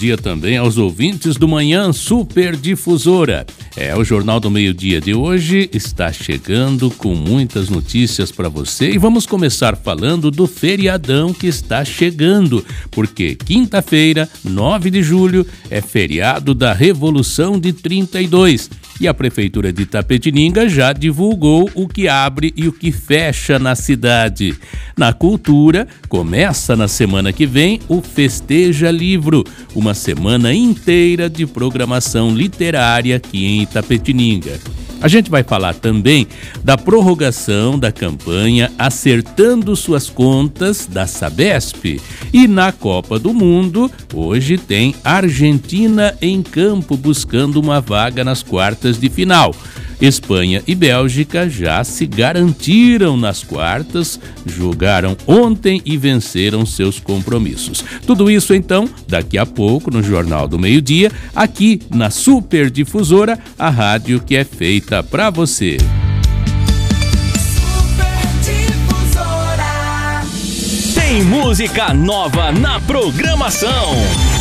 dia também aos ouvintes do Manhã Super Difusora. O Jornal do Meio-Dia de hoje está chegando com muitas notícias para você e vamos começar falando do feriadão que está chegando, porque quinta-feira, 9 de julho, é feriado da Revolução de 32 e a Prefeitura de Itapetininga já divulgou o que abre e o que fecha na cidade. Na cultura, começa na semana que vem o Festeja Livro, uma semana inteira de programação literária aqui em Itapetininga. A gente vai falar também da prorrogação da campanha Acertando Suas Contas da Sabesp. E na Copa do Mundo, hoje tem Argentina em campo buscando uma vaga nas quartas de final. Espanha e Bélgica já se garantiram nas quartas, jogaram ontem e venceram seus compromissos. Tudo isso, então, daqui a pouco no Jornal do Meio-Dia, aqui na Super Difusora, a rádio que é feita para você. Super Difusora. Tem música nova na programação.